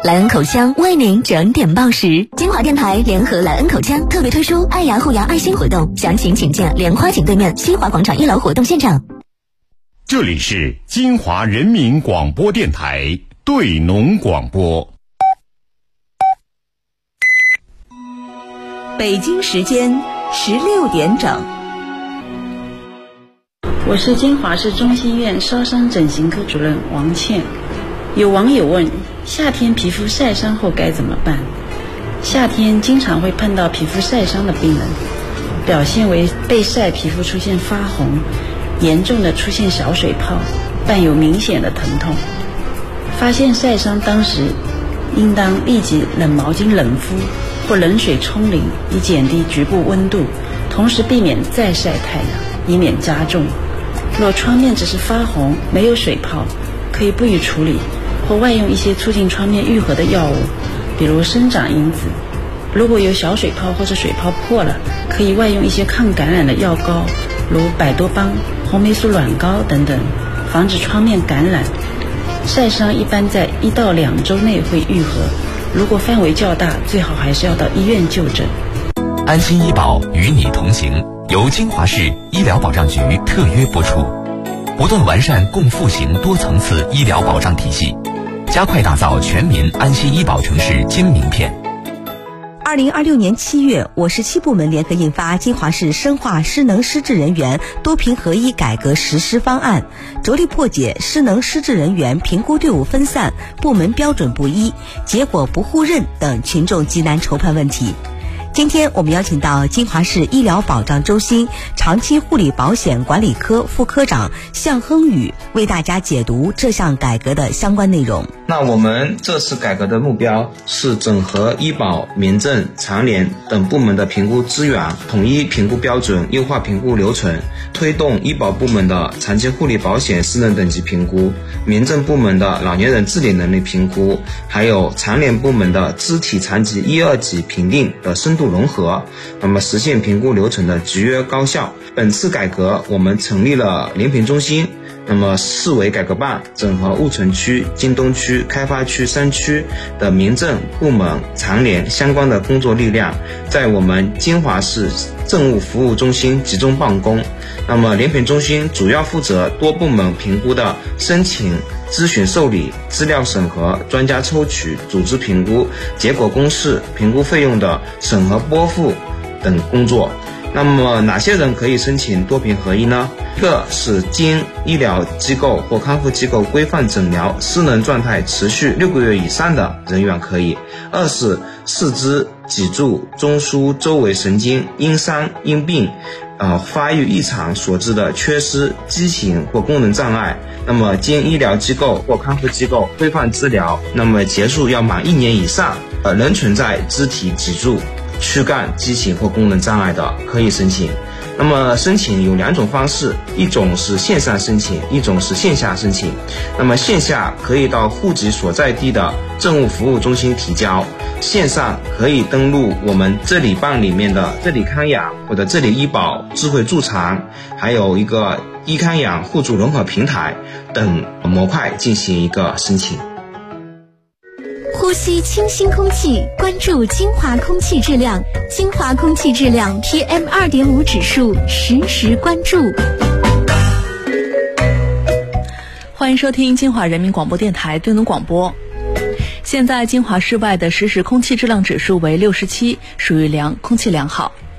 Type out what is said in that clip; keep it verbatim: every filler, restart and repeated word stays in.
莱恩口腔为您整点报时。金华电台联合莱恩口腔特别推出爱牙护牙爱心活动，详情请见莲花井对面西华广场一楼活动现场。 这里是金华人民广播电台对农广播。 北京时间十六点整。 我是金华市中心医院烧伤整形科主任王倩。有网友问，夏天皮肤晒伤后该怎么办？夏天经常会碰到皮肤晒伤的病人，表现为被晒皮肤出现发红，严重的出现小水泡，伴有明显的疼痛。发现晒伤当时应当立即冷毛巾冷敷或冷水冲淋，以减低局部温度，同时避免再晒太阳，以免加重。若创面只是发红没有水泡，可以不予处理，或外用一些促进创面愈合的药物，比如生长因子。如果有小水泡或者水泡破了，可以外用一些抗感染的药膏，如百多邦、红霉素软膏等等，防止创面感染。晒伤一般在一到两周内会愈合，如果范围较大，最好还是要到医院就诊。 安心医保与你同行，由金华市医疗保障局特约播出，不断完善共复型多层次医疗保障体系，加快打造全民安心医保城市金名片。 二零二六年七月，我市七部门联合印发《金华市深化失能失智人员多评合一改革实施方案》，着力破解失能失智人员评估队伍分散、部门标准不一、结果不互认等群众急难筹判问题。今天我们邀请到金华市医疗保障中心长期护理保险管理科副科长向亨宇为大家解读这项改革的相关内容。 那我们这次改革的目标是整合医保、民政、残联等部门的评估资源，统一评估标准，优化评估流程，推动医保部门的长期护理保险失能等级评估，民政部门的老年人自理能力评估，还有残联部门的肢体残疾一二级评定的深度融合，那么实现评估流程的集约高效。本次改革我们成立了联评中心，那么市委改革办整合婺城区、京东区、开发区三区的民政部门、残联相关的工作力量，在我们金华市政务服务中心集中办公。那么联评中心主要负责多部门评估的申请、咨询受理、资料审核、专家抽取、组织评估、结果公示、评估费用的审核拨付等工作。那么哪些人可以申请多评合一呢？一个是经医疗机构或康复机构规范诊疗失能状态持续六个月以上的人员可以；二是四肢、脊柱、中枢周围神经因伤因病呃发育异常所致的缺失、畸形或功能障碍，那么经医疗机构或康复机构规范治疗，那么结束要满一年以上，呃仍存在肢体、脊柱、躯干畸形或功能障碍的可以申请。那么申请有两种方式，一种是线上申请，一种是线下申请。那么线下可以到户籍所在地的政务服务中心提交，线上可以登录我们这里办里面的这里康养或者这里医保智慧助残，还有一个医康养互助融合平台等模块进行一个申请。 呼吸清新空气，关注金华空气质量。金华空气质量 P M 二点五 指数实时关注。 欢迎收听金华人民广播电台对农广播。现在金华市外的实时空气质量指数为六十七，属于良，空气良好。